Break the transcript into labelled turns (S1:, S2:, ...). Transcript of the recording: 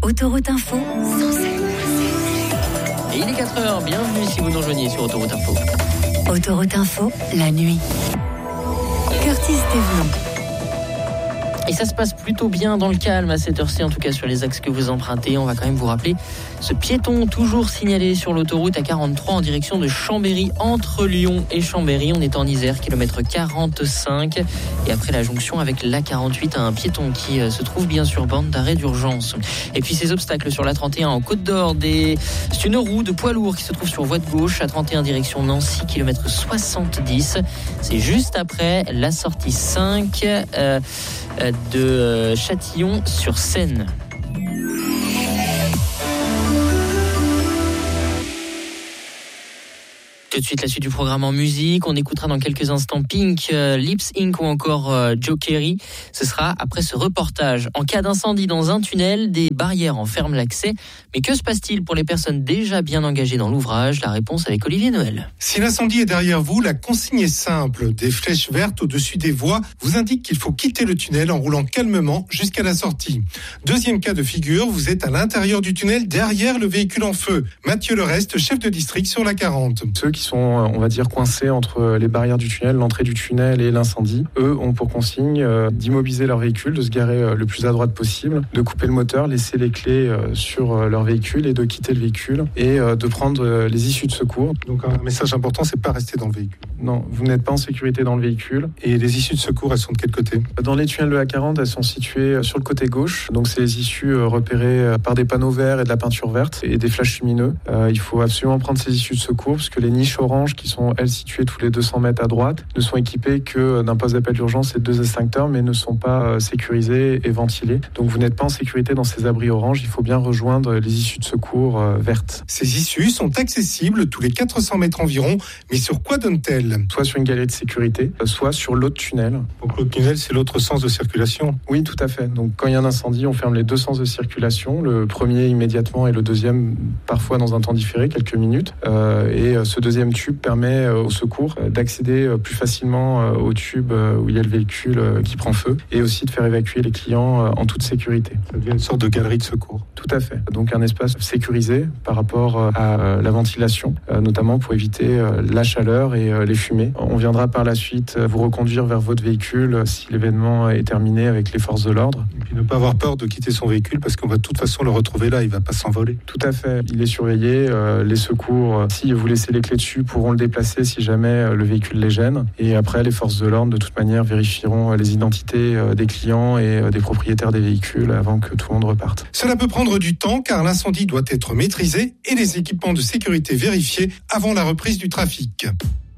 S1: Autoroute Info, 107.7.
S2: Et il est 4h, bienvenue si vous nous rejoignez sur Autoroute Info.
S1: Autoroute Info, la nuit. Curtis Thévenot.
S2: Et ça se passe plutôt bien dans le calme à cette heure-ci, en tout cas sur les axes que vous empruntez. On va quand même vous rappeler ce piéton toujours signalé sur l'autoroute A43 en direction de Chambéry, entre Lyon et Chambéry. On est en Isère, kilomètre 45. Et après la jonction avec l'A48, un piéton qui se trouve bien sur borne d'arrêt d'urgence. Et puis ces obstacles sur l'A31 en Côte d'Or, c'est une roue de poids lourd qui se trouve sur voie de gauche, A31 direction Nancy, kilomètre 70. C'est juste après la sortie 5 de Châtillon-sur-Seine. Tout de suite, la suite du programme en musique. On écoutera dans quelques instants Pink, Lips Inc. ou encore Joe Kerry. Ce sera après ce reportage. En cas d'incendie dans un tunnel, des barrières en ferment l'accès. Mais que se passe-t-il pour les personnes déjà bien engagées dans l'ouvrage ? La réponse avec Olivier Noël.
S3: Si l'incendie est derrière vous, la consigne est simple. Des flèches vertes au-dessus des voies vous indiquent qu'il faut quitter le tunnel en roulant calmement jusqu'à la sortie. Deuxième cas de figure, vous êtes à l'intérieur du tunnel derrière le véhicule en feu. Mathieu Lereste, chef de district sur la 40.
S4: Ceux qui sont, on va dire, coincés entre les barrières du tunnel, l'entrée du tunnel et l'incendie, eux ont pour consigne d'immobiliser leur véhicule, de se garer le plus à droite possible, de couper le moteur, laisser les clés sur leur véhicule et de quitter le véhicule et de prendre les issues de secours.
S3: Donc un message important, c'est pas rester dans le véhicule.
S4: Non, vous n'êtes pas en sécurité dans le véhicule.
S3: Et les issues de secours, elles sont de quel côté ?
S4: Dans les tunnels de l'A40, elles sont situées sur le côté gauche. Donc c'est les issues repérées par des panneaux verts et de la peinture verte et des flashs lumineux. Il faut absolument prendre ces issues de secours parce que les niches oranges qui sont, elles, situées tous les 200 mètres à droite, ne sont équipées que d'un poste d'appel d'urgence et de 2 extincteurs, mais ne sont pas sécurisées et ventilées. Donc vous n'êtes pas en sécurité dans ces abris oranges. Il faut bien rejoindre les issues de secours vertes.
S3: Ces issues sont accessibles tous les 400 mètres environ, mais sur quoi donnent-elles ?
S4: Soit sur une galerie de sécurité, soit sur l'autre tunnel.
S3: Donc l'autre tunnel, c'est l'autre sens de circulation ?
S4: Oui, tout à fait. Donc quand il y a un incendie, on ferme les 2 sens de circulation, le premier immédiatement et le deuxième parfois dans un temps différé, quelques minutes. Et ce deuxième tube permet au secours d'accéder plus facilement au tube où il y a le véhicule qui prend feu et aussi de faire évacuer les clients en toute sécurité.
S3: Ça devient une sorte de galerie de secours.
S4: Tout à fait. Donc un espace sécurisé par rapport à la ventilation, notamment pour éviter la chaleur et les fumées. On viendra par la suite vous reconduire vers votre véhicule si l'événement est terminé avec les forces de l'ordre.
S3: Et puis ne pas avoir peur de quitter son véhicule parce qu'on va de toute façon le retrouver là, il ne va pas s'envoler.
S4: Tout à fait. Il est surveillé. Les secours, si vous laissez les clés dessus, pourront le déplacer si jamais le véhicule les gêne. Et après, les forces de l'ordre, de toute manière, vérifieront les identités des clients et des propriétaires des véhicules avant que tout le monde reparte.
S3: Cela peut prendre du temps car l'incendie doit être maîtrisé et les équipements de sécurité vérifiés avant la reprise du trafic.